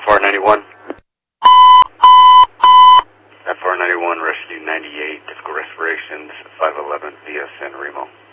FR91. FR91, rescue 98, difficult respiration, 511 via San Remo.